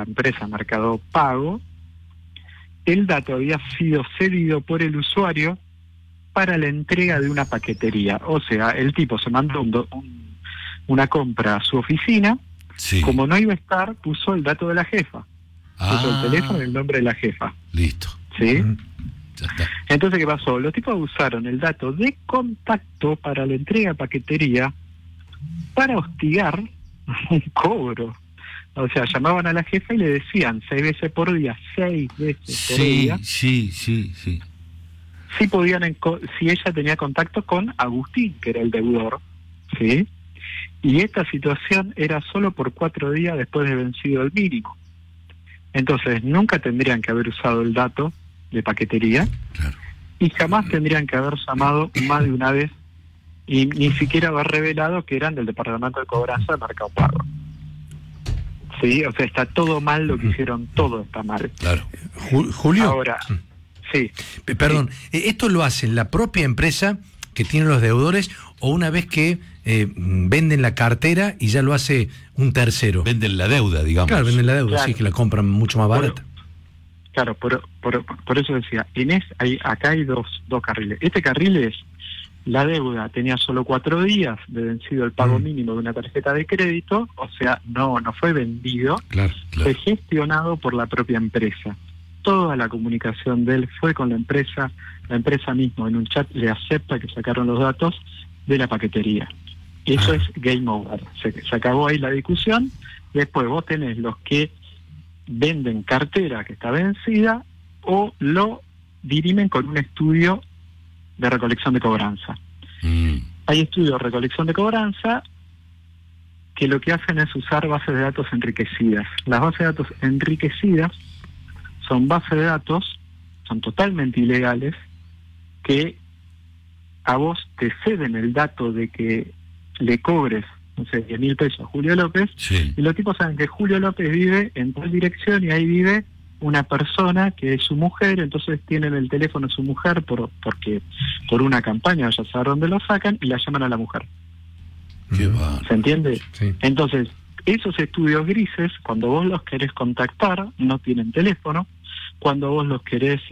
la empresa Mercado Pago, el dato había sido cedido por el usuario para la entrega de una paquetería. O sea, el tipo se mandó una compra a su oficina, Sí. como no iba a estar, puso el dato de la jefa. Puso el teléfono y el nombre de la jefa. Listo. ¿Sí? Ya está. Entonces, ¿qué pasó? Los tipos usaron el dato de contacto para la entrega de paquetería para hostigar un cobro. O sea, llamaban a la jefa y le decían 6 veces por día, 6 veces por día, Sí. si podían, si ella tenía contacto con Agustín, que era el deudor, ¿sí? Y esta situación era solo por 4 días después de vencido el mínimo. Entonces, nunca tendrían que haber usado el dato de paquetería, Claro. y jamás tendrían que haber llamado más de una vez y ni siquiera haber revelado que eran del Departamento de Cobranza de Mercado Pago. Sí, o sea, está todo mal, lo que hicieron, todo está mal. Claro. Julio. Ahora, sí. Perdón, ¿esto lo hace la propia empresa que tiene los deudores o una vez que venden la cartera y ya lo hace un tercero? Venden la deuda, digamos. Claro, venden la deuda, Claro. sí, que la compran mucho más barata. Claro, por eso decía, acá hay dos carriles. Este carril es, la deuda tenía solo 4 días de vencido el pago mínimo de una tarjeta de crédito, o sea, no fue vendido, Claro. fue gestionado por la propia empresa. Toda la comunicación de él fue con la empresa mismo en un chat le acepta que sacaron los datos de la paquetería. Eso es game over, se acabó ahí la discusión. Después vos tenés los que venden cartera que está vencida o lo dirimen con un estudio de recolección de cobranza. Hay estudios de recolección de cobranza que lo que hacen es usar bases de datos enriquecidas. Las bases de datos enriquecidas son bases de datos, son totalmente ilegales, que a vos te ceden el dato de que le cobres, no sé, 10.000 pesos a Julio López, Sí. y los tipos saben que Julio López vive en tal dirección y ahí vive una persona que es su mujer, entonces tienen el teléfono de su mujer porque por una campaña, ya saber dónde lo sacan, y la llaman a la mujer. Qué bárbaro. ¿Se entiende? Sí. Entonces, esos estudios grises, cuando vos los querés contactar, no tienen teléfono. Cuando vos los querés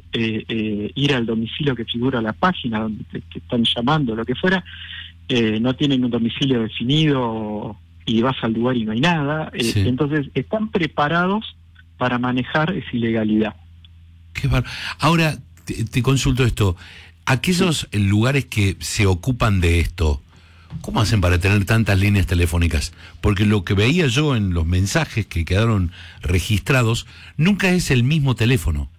ir al domicilio que figura la página donde te están llamando, lo que fuera, no tienen un domicilio definido y vas al lugar y no hay nada. Sí. Entonces, están preparados para manejar esa ilegalidad. Qué bárbaro. Ahora, te consulto esto. Aquellos lugares que se ocupan de esto, ¿cómo hacen para tener tantas líneas telefónicas? Porque lo que veía yo en los mensajes que quedaron registrados, nunca es el mismo teléfono.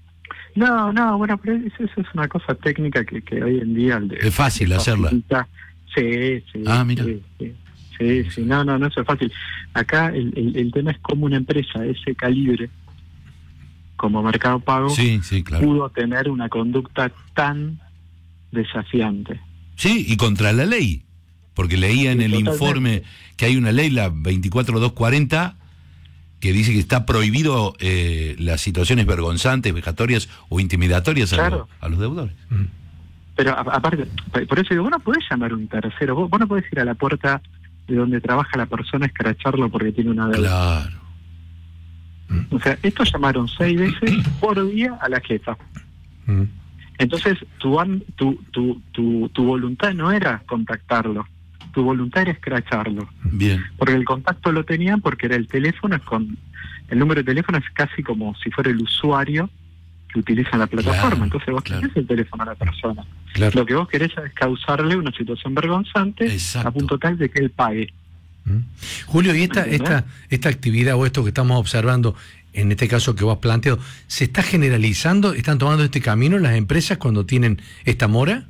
No, bueno, pero eso es una cosa técnica que hoy en día... Es fácil hacerla. Sí. Mira. Sí, no, eso es fácil. Acá el tema es cómo una empresa de ese calibre, como Mercado Pago, Sí, claro. pudo tener una conducta tan desafiante. Sí, y contra la ley. Porque leía en el totalmente. informe que hay una ley, la 24240, que dice que está prohibido las situaciones vergonzantes, vejatorias o intimidatorias Claro. a los deudores. Pero aparte, por eso digo, vos no podés llamar a un tercero, vos no podés ir a la puerta de donde trabaja la persona a escracharlo porque tiene una deuda. Claro. O sea, estos llamaron 6 veces por día a la jefa. Entonces, tu voluntad no era contactarlo, tu voluntad era escracharlo. Bien. Porque el contacto lo tenían porque era el teléfono, el número de teléfono es casi como si fuera el usuario que utiliza la plataforma. Claro, Entonces vos claro. tenés el teléfono a la persona. Claro. Lo que vos querés es causarle una situación vergonzante Exacto. a punto tal de que él pague. Julio, ¿y esta actividad o esto que estamos observando, en este caso que vos has planteado, se está generalizando? ¿Están tomando este camino las empresas cuando tienen esta mora?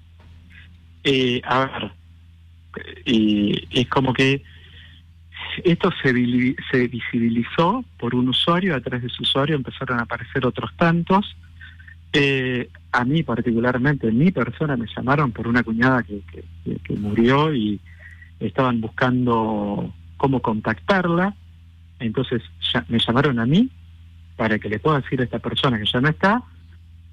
A ver, y es como que esto se visibilizó por un usuario, a través de su usuario empezaron a aparecer otros tantos. A mí particularmente, en mi persona, me llamaron por una cuñada que murió y estaban buscando cómo contactarla. Entonces me llamaron a mí para que le pueda decir a esta persona que ya no está,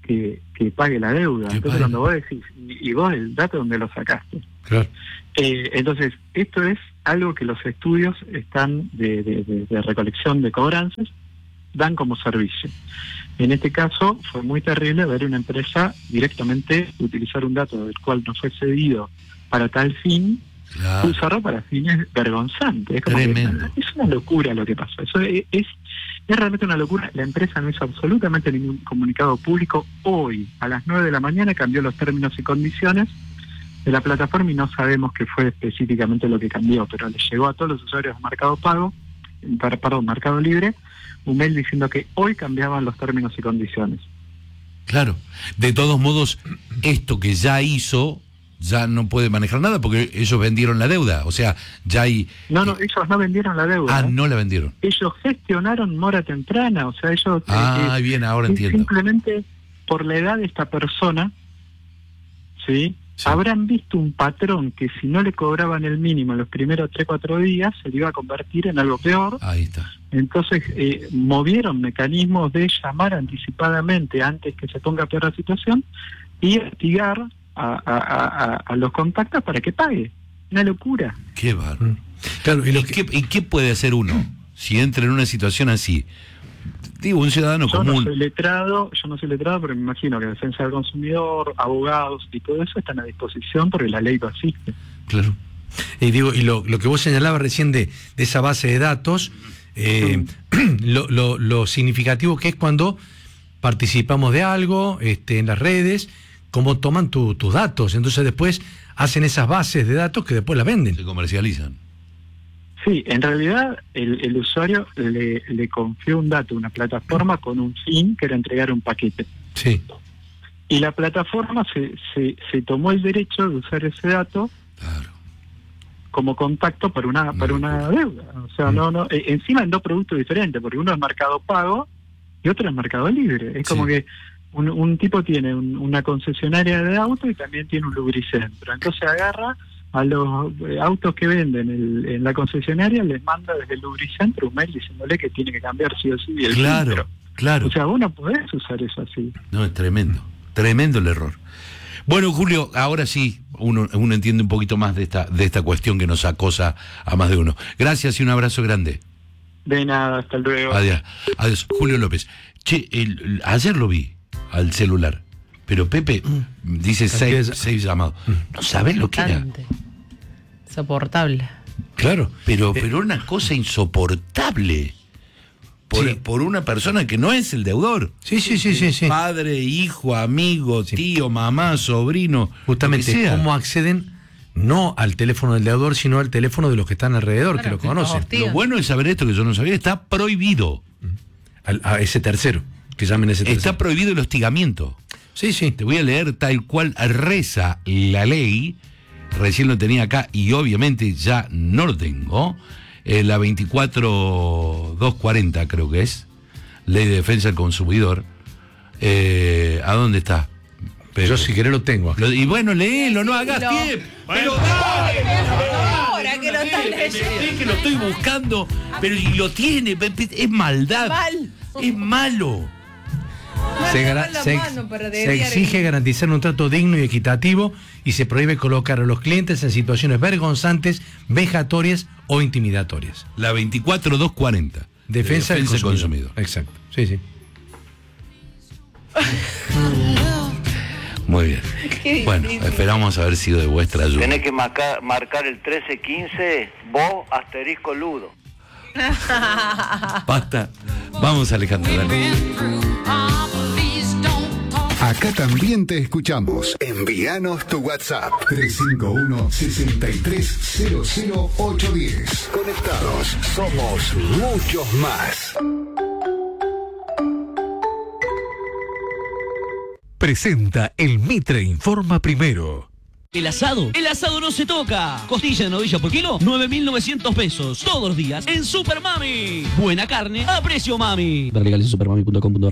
que pague la deuda. Que Entonces pague. cuando vos decís, y vos el dato dónde lo sacaste. Claro. Entonces, esto es algo que los estudios están de recolección de cobranzas dan como servicio. En este caso fue muy terrible ver una empresa directamente utilizar un dato del cual no fue cedido para tal fin, Claro. usarlo para fines vergonzantes. Es como Tremendo. que es una locura lo que pasó. Eso es realmente una locura. La empresa no hizo absolutamente ningún comunicado público. Hoy, a las 9 de la mañana, cambió los términos y condiciones de la plataforma y no sabemos qué fue específicamente lo que cambió, pero le llegó a todos los usuarios de Mercado Libre, un mail diciendo que hoy cambiaban los términos y condiciones. Claro. De todos modos, esto que ya hizo, ya no puede manejar nada porque ellos vendieron la deuda. O sea, ya hay... No, ellos no vendieron la deuda. no la vendieron. Ellos gestionaron mora temprana, o sea, ellos... Bien, ahora entiendo. Simplemente por la edad de esta persona, ¿sí? Sí. Habrán visto un patrón que si no le cobraban el mínimo en los primeros 3-4 días, se le iba a convertir en algo peor. Ahí está. Entonces movieron mecanismos de llamar anticipadamente antes que se ponga peor la situación y hostigar a los contactos para que pague. Una locura. Qué bárbaro. Claro, ¿Y qué puede hacer uno si entra en una situación así? Digo, un ciudadano Yo común. no soy letrado, pero me imagino que Defensa del Consumidor, abogados y todo eso están a disposición porque la ley lo asiste. Claro. Y lo que vos señalabas recién de esa base de datos, lo significativo que es cuando participamos de algo en las redes, cómo toman tus datos. Entonces después hacen esas bases de datos que después las venden. Se comercializan. Sí, en realidad el usuario le confió un dato a una plataforma con un fin que era entregar un paquete. Sí. Y la plataforma se tomó el derecho de usar ese dato Claro. como contacto para una deuda. O sea, encima en dos productos diferentes, porque uno es Mercado Pago y otro es Mercado Libre. Es como Sí. que un tipo tiene una concesionaria de auto y también tiene un lubricentro. Entonces agarra a los autos que venden en la concesionaria, les manda desde el lubricentro un mail diciéndole que tiene que cambiar sí o sí el filtro. Claro. O sea, vos no podés usar eso así. No, es tremendo el error. Bueno, Julio, ahora sí, uno entiende un poquito más de esta cuestión que nos acosa a más de uno. Gracias y un abrazo grande. De nada, hasta luego. Adiós. Julio López. Che, ayer lo vi al celular, pero Pepe dice seis llamados. No sabés lo que era. Insoportable. Claro. Pero una cosa insoportable. Por una persona que no es el deudor. Sí. Padre, hijo, amigo, tío, mamá, sobrino. Justamente, lo que sea. cómo acceden no al teléfono del deudor, sino al teléfono de los que están alrededor, que lo conocen. Lo bueno es saber esto que yo no sabía. Está prohibido. A ese tercero, que llamen a ese tercero. Está prohibido el hostigamiento. Sí. Te voy a leer tal cual reza la ley. Recién lo tenía acá y obviamente ya no lo tengo. La 24.240 creo que es. Ley de Defensa del Consumidor. ¿A dónde está? Pero yo si querés lo tengo acá. Y bueno, léelo, no hagas tiempo. Pero Ahora que lo estás leyendo. Es que lo estoy buscando, pero y lo tiene, es maldad. Es malo. Se Se exige garantizar un trato digno y equitativo y se prohíbe colocar a los clientes en situaciones vergonzantes, vejatorias o intimidatorias. La 24.240. Defensa del consumidor. Exacto. Sí. Muy bien. Bueno, esperamos haber sido de vuestra ayuda. Tenés que marcar el 1315, vos asterisco ludo. Basta. Vamos, Alejandro. Dale. Acá también te escuchamos. Envíanos tu WhatsApp 351-6300-810. Conectados, somos muchos más. Presenta el Mitre Informa Primero. ¿El asado? El asado no se toca. Costilla de novilla por kilo, 9.900 pesos. Todos los días en Super Mami. Buena carne a precio mami. Ver legales en supermami.com.ar.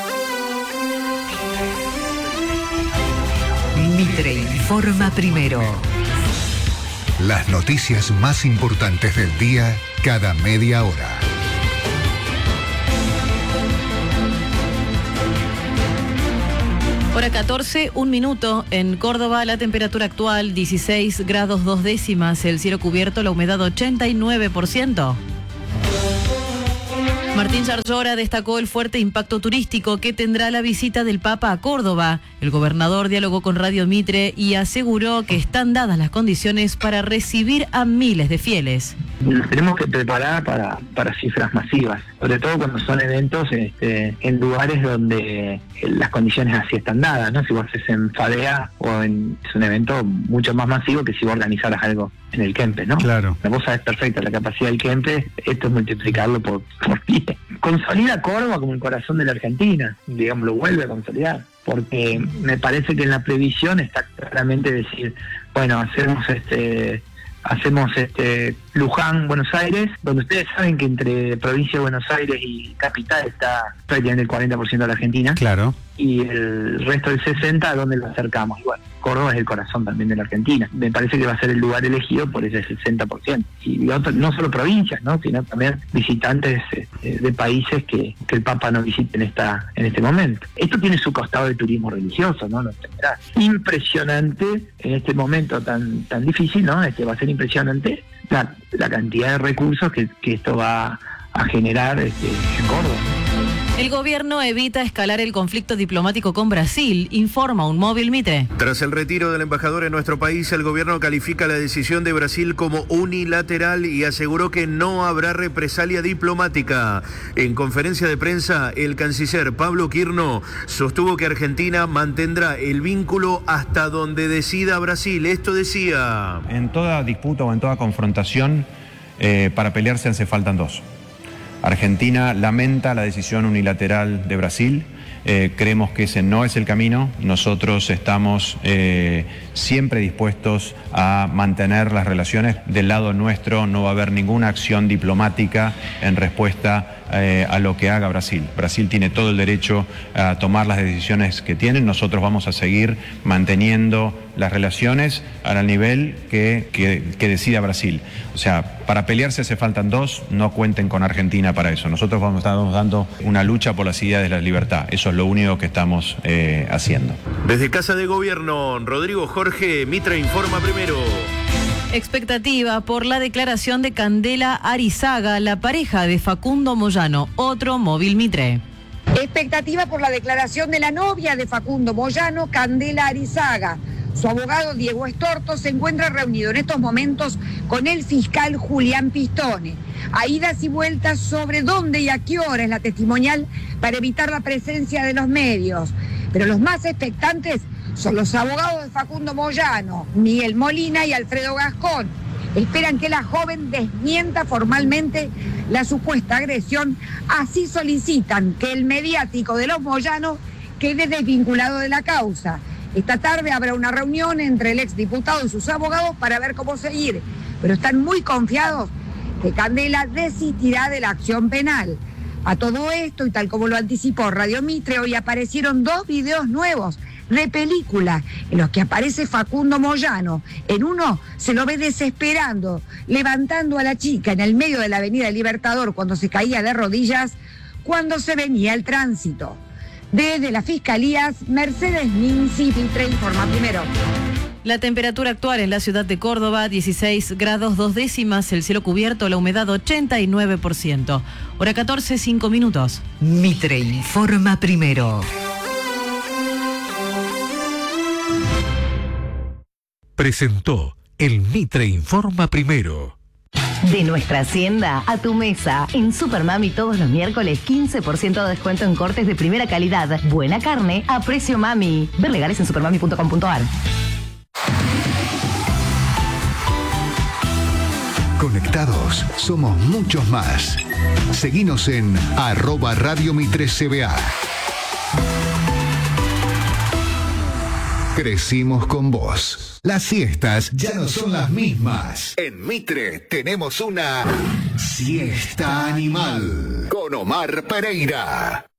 Mitre Informa Primero. Las noticias más importantes del día cada media hora. Hora 14, 1 minuto. En Córdoba, la temperatura actual 16 grados 2 décimas. El cielo cubierto, la humedad 89%. Martín Yarlora destacó el fuerte impacto turístico que tendrá la visita del Papa a Córdoba. El gobernador dialogó con Radio Mitre y aseguró que están dadas las condiciones para recibir a miles de fieles. Nos tenemos que preparar para cifras masivas, sobre todo cuando son eventos en lugares donde las condiciones así están dadas, ¿no? Si vos haces en Fadea es un evento mucho más masivo que si vos organizaras algo en el Kempes, ¿no? Claro. Vos sabés perfecto la capacidad del Kempes, esto es multiplicarlo por 10. Consolida Córdoba como el corazón de la Argentina, digamos, lo vuelve a consolidar, porque me parece que en la previsión está claramente decir, bueno, hacemos Luján, Buenos Aires, donde ustedes saben que entre provincia de Buenos Aires y capital está prácticamente el 40% de la Argentina. Claro. Y el resto del 60%, ¿dónde lo acercamos? Igual, Córdoba es el corazón también de la Argentina. Me parece que va a ser el lugar elegido por ese 60%. Y no solo provincias, ¿no? Sino también visitantes de países que el Papa no visite en este momento. Esto tiene su costado de turismo religioso, ¿no? Lo entenderás. Impresionante en este momento tan difícil, ¿no? Va a ser impresionante la cantidad de recursos que esto va a generar en Córdoba. El gobierno evita escalar el conflicto diplomático con Brasil, informa un móvil Mitre. Tras el retiro del embajador en nuestro país, el gobierno califica la decisión de Brasil como unilateral y aseguró que no habrá represalia diplomática. En conferencia de prensa, el canciller Pablo Quirno sostuvo que Argentina mantendrá el vínculo hasta donde decida Brasil. Esto decía: en toda disputa o en toda confrontación, para pelearse hace faltan dos. Argentina lamenta la decisión unilateral de Brasil, creemos que ese no es el camino, nosotros estamos siempre dispuestos a mantener las relaciones. Del lado nuestro no va a haber ninguna acción diplomática en respuesta a lo que haga Brasil. Brasil tiene todo el derecho a tomar las decisiones que tienen, nosotros vamos a seguir manteniendo las relaciones al nivel que decida Brasil. O sea, para pelearse hace faltan dos, no cuenten con Argentina para eso. Nosotros estamos dando una lucha por las ideas de la libertad, eso es lo único que estamos haciendo. Desde Casa de Gobierno, Rodrigo Jorge, Mitre informa primero. Expectativa por la declaración de Candela Arizaga, la pareja de Facundo Moyano, otro móvil Mitre. Expectativa por la declaración de la novia de Facundo Moyano, Candela Arizaga. Su abogado Diego Estorto se encuentra reunido en estos momentos con el fiscal Julián Pistone. Hay idas y vueltas sobre dónde y a qué hora es la testimonial para evitar la presencia de los medios. Pero los más expectantes son los abogados de Facundo Moyano, Miguel Molina y Alfredo Gascón. Esperan que la joven desmienta formalmente la supuesta agresión. Así solicitan que el mediático de los Moyano quede desvinculado de la causa. Esta tarde habrá una reunión entre el exdiputado y sus abogados para ver cómo seguir, pero están muy confiados que Candela desistirá de la acción penal. A todo esto, y tal como lo anticipó Radio Mitre, hoy aparecieron 2 videos nuevos de película en los que aparece Facundo Moyano. En uno se lo ve desesperando, levantando a la chica en el medio de la avenida Libertador cuando se caía de rodillas, cuando se venía el tránsito. Desde las Fiscalías, Mercedes Minci, Mitre informa primero. La temperatura actual en la ciudad de Córdoba, 16 grados 2 décimas, el cielo cubierto, la humedad 89%. Hora 14, 5 minutos. Mitre informa primero. Presentó el Mitre informa primero. De nuestra hacienda a tu mesa. En Supermami todos los miércoles 15% de descuento en cortes de primera calidad. Buena carne a precio mami. Ver legales en supermami.com.ar. Conectados, somos muchos más. Seguinos en @Radio Mitre CBA. Crecimos con vos. Las siestas ya no son las mismas. En Mitre tenemos una siesta animal con Omar Pereira.